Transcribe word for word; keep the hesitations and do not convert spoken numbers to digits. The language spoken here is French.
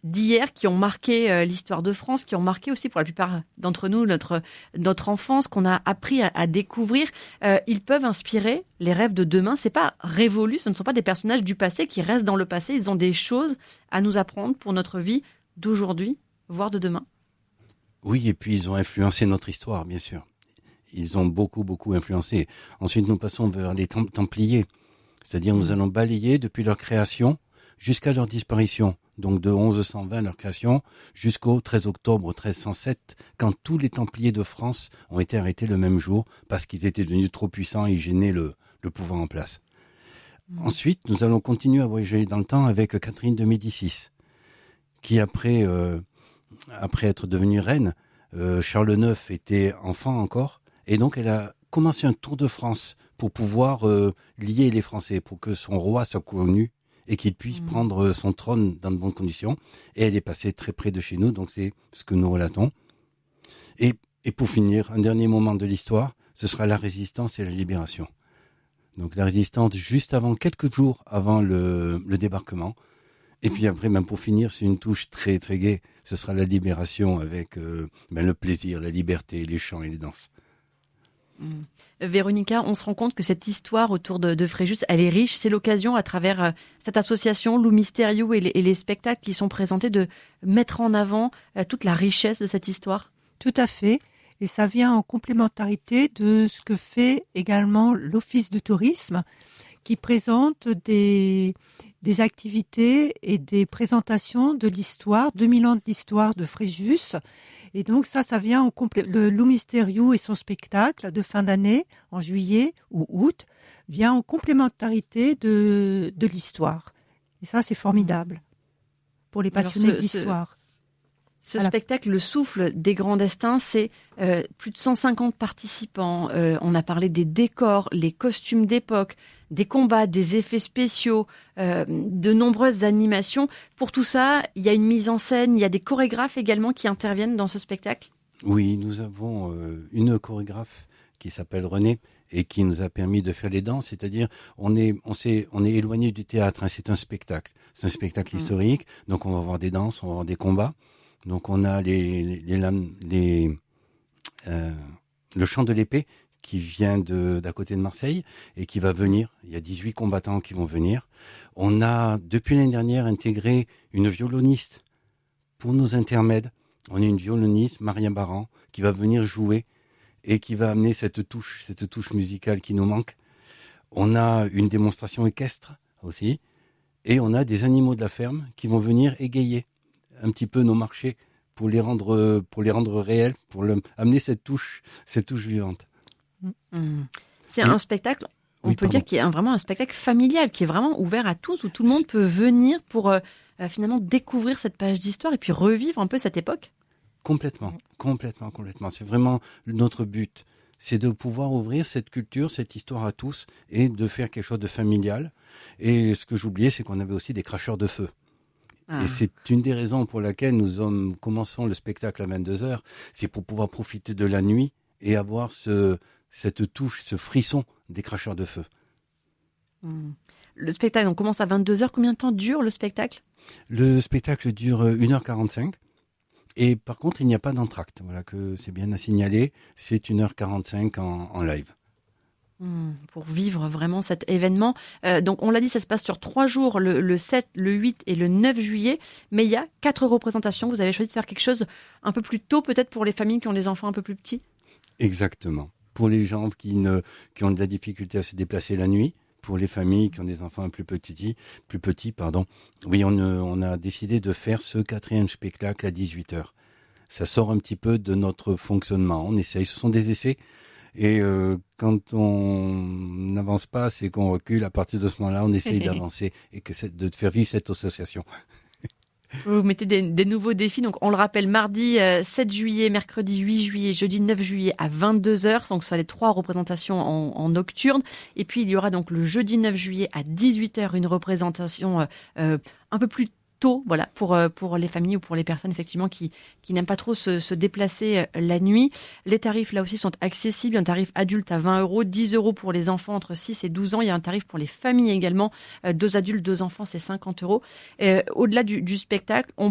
d'hier qui ont marqué euh, l'histoire de France, qui ont marqué aussi pour la plupart d'entre nous notre, notre enfance, qu'on a appris à, à découvrir. Euh, ils peuvent inspirer les rêves de demain. C'est pas révolu, ce ne sont pas des personnages du passé qui restent dans le passé. Ils ont des choses à nous apprendre pour notre vie d'aujourd'hui, voire de demain. Oui, et puis ils ont influencé notre histoire, bien sûr. Ils ont beaucoup, beaucoup influencé. Ensuite, nous passons vers les tem- Templiers. C'est-à-dire, nous allons balayer depuis leur création jusqu'à leur disparition. Donc, de onze cent vingt, leur création, jusqu'au treize octobre treize cent sept, quand tous les Templiers de France ont été arrêtés le même jour parce qu'ils étaient devenus trop puissants et gênaient le, le pouvoir en place. Mmh. Ensuite, nous allons continuer à voyager dans le temps avec Catherine de Médicis, qui après, euh, après être devenue reine, euh, Charles neuf était enfant encore, et donc elle a commencé un tour de France pour pouvoir euh, lier les Français, pour que son roi soit connu et qu'il puisse mmh. prendre son trône dans de bonnes conditions. Et elle est passée très près de chez nous, donc c'est ce que nous relatons. Et, et pour finir, un dernier moment de l'histoire, ce sera la résistance et la libération. Donc la résistance juste avant, quelques jours avant le, le débarquement. Et puis après, même pour finir, c'est une touche très très gaie. Ce sera la libération avec euh, ben, le plaisir, la liberté, les chants et les danses. Mmh. Véronica, on se rend compte que cette histoire autour de, de Fréjus, elle est riche. C'est l'occasion, à travers euh, cette association, Lou Mysterio et les, et les spectacles qui sont présentés, de mettre en avant euh, toute la richesse de cette histoire. Tout à fait. Et ça vient en complémentarité de ce que fait également l'Office de tourisme, qui présente des, des activités et des présentations de l'histoire, deux mille ans d'histoire de Fréjus. Et donc ça, ça vient en complé- le Lou Mysterio et son spectacle de fin d'année, en juillet ou août, vient en complémentarité de, de l'histoire. Et ça, c'est formidable pour les passionnés Alors, ce, d'histoire. Ce, ce spectacle, Le Souffle des Grands Destins, c'est euh, plus de cent cinquante participants. Euh, on a parlé des décors, les costumes d'époque, des combats, des effets spéciaux, euh, de nombreuses animations. Pour tout ça, il y a une mise en scène, il y a des chorégraphes également qui interviennent dans ce spectacle. Oui, nous avons euh, une chorégraphe qui s'appelle Renée et qui nous a permis de faire les danses. C'est-à-dire, on est, on s'est, on est éloigné du théâtre. Hein, c'est un spectacle, c'est un spectacle mmh. historique. Donc, on va avoir des danses, on va avoir des combats. Donc, on a les, les, les, les euh, le chant de l'épée qui vient de d'à côté de Marseille et qui va venir. Il y a dix-huit combattants qui vont venir. On a, depuis l'année dernière, intégré une violoniste pour nos intermèdes. On a une violoniste, Maria Baran, qui va venir jouer et qui va amener cette touche, cette touche musicale qui nous manque. On a une démonstration équestre aussi. Et on a des animaux de la ferme qui vont venir égayer un petit peu nos marchés pour les rendre, pour les rendre réels, pour le, amener cette touche, cette touche vivante. Mmh. C'est et, un spectacle, on oui, peut pardon. dire qu'il est un, vraiment un spectacle familial, qui est vraiment ouvert à tous, où tout le monde peut venir pour euh, finalement découvrir cette page d'histoire et puis revivre un peu cette époque. Complètement, complètement, complètement. C'est vraiment notre but. C'est de pouvoir ouvrir cette culture, cette histoire à tous et de faire quelque chose de familial. Et ce que j'oubliais, c'est qu'on avait aussi des cracheurs de feu. Ah. Et c'est une des raisons pour laquelle nous hommes, commençons le spectacle à vingt-deux heures. C'est pour pouvoir profiter de la nuit et avoir ce, cette touche, ce frisson des cracheurs de feu. Mmh. Le spectacle, on commence à vingt-deux heures. Combien de temps dure le spectacle ? Le spectacle dure une heure quarante-cinq. Et par contre, il n'y a pas d'entracte. Voilà que c'est bien à signaler. C'est une heure quarante-cinq en, en live. Mmh, pour vivre vraiment cet événement. Euh, donc, on l'a dit, ça se passe sur trois jours, le, le sept, le huit et le neuf juillet. Mais il y a quatre représentations. Vous avez choisi de faire quelque chose un peu plus tôt, peut-être pour les familles qui ont des enfants un peu plus petits ? Exactement. Pour les gens qui, ne, qui ont de la difficulté à se déplacer la nuit, pour les familles qui ont des enfants plus petits, plus petits, pardon. Oui, on, on a décidé de faire ce quatrième spectacle à dix-huit heures. Ça sort un petit peu de notre fonctionnement. On essaye, ce sont des essais. Et euh, quand on n'avance pas, c'est qu'on recule. À partir de ce moment-là, on essaye d'avancer et que c'est, de faire vivre cette association. Vous mettez des, des nouveaux défis. Donc, on le rappelle, mardi euh, sept juillet, mercredi huit juillet, jeudi neuf juillet à vingt-deux heures. Donc, ce sont les trois représentations en, en nocturne. Et puis, il y aura donc le jeudi neuf juillet à dix-huit heures une représentation euh, un peu plus tôt, voilà, pour, pour les familles ou pour les personnes effectivement qui, qui n'aiment pas trop se, se déplacer la nuit. Les tarifs là aussi sont accessibles. Il y a un tarif adulte à vingt euros, dix euros pour les enfants entre six et douze ans. Il y a un tarif pour les familles également. Deux adultes, deux enfants, c'est cinquante euros. Euh, au-delà du, du spectacle, on